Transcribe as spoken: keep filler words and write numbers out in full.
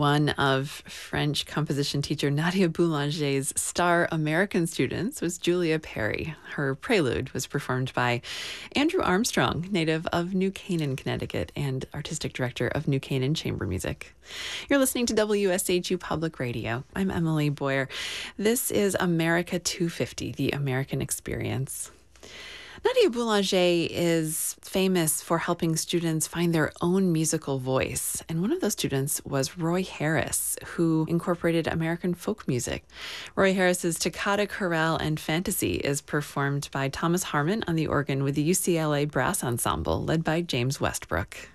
One of French composition teacher Nadia Boulanger's star American students was Julia Perry. Her prelude was performed by Andrew Armstrong, native of New Canaan, Connecticut, and artistic director of New Canaan Chamber Music. You're listening to W S H U Public Radio. I'm Emily Boyer. This is America two fifty, the American Experience. Nadia Boulanger is famous for helping students find their own musical voice. And one of those students was Roy Harris, who incorporated American folk music. Roy Harris's Toccata, Chorale, and Fantasy is performed by Thomas Harmon on the organ with the U C L A Brass Ensemble, led by James Westbrook.